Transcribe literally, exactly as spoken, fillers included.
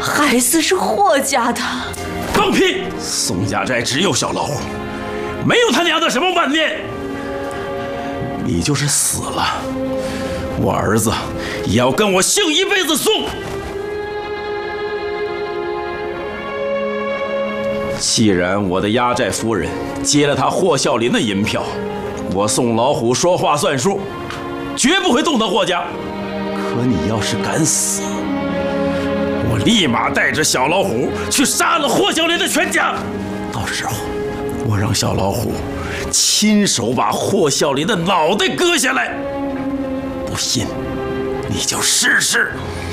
孩子是霍家的。 放屁！宋家寨只有小老虎，没有他娘的什么万念。你就是死了，我儿子也要跟我姓一辈子宋。既然我的压寨夫人接了他霍孝林的银票，我宋老虎说话算数，绝不会动他霍家。可你要是敢死，我立马带着小老虎去杀了霍孝林的全家。到时候，我让小老虎亲手把霍孝林的脑袋割下来。不信，你就试试。